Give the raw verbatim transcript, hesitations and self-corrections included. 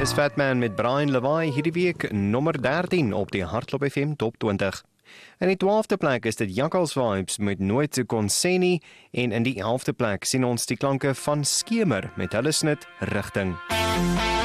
is Fatman met Brian Levi hierdie week nommer dertien op die Hardloop F M Top twintig. In die twaalfde plek is dit Jakkals Vibes met Nooit te kon sê nie, en in die elfde plek sien ons die klanke van Skemer met hulle snit Rigting.